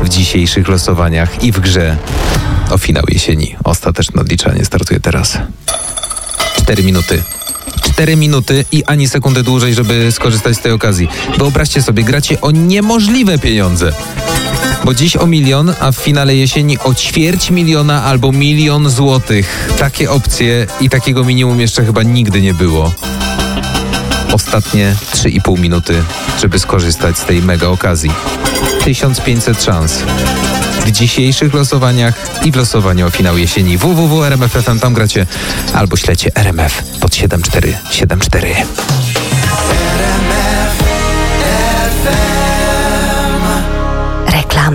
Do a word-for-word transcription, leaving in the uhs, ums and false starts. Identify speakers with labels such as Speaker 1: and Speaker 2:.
Speaker 1: w dzisiejszych losowaniach i w grze o finał jesieni. Ostateczne odliczanie startuje teraz. Cztery minuty. Cztery minuty i ani sekundy dłużej, żeby skorzystać z tej okazji. Wyobraźcie sobie, gracie o niemożliwe pieniądze. Bo dziś o milion, a w finale jesieni o ćwierć miliona albo milion złotych. Takie opcje i takiego minimum jeszcze chyba nigdy nie było. Ostatnie trzy i pół minuty, żeby skorzystać z tej mega okazji. tysiąc pięćset szans. W dzisiejszych losowaniach i w losowaniu o finał jesieni. w w w kropka r m f kropka f m, tam gracie albo ślecie R M F pod siedem cztery siedem cztery.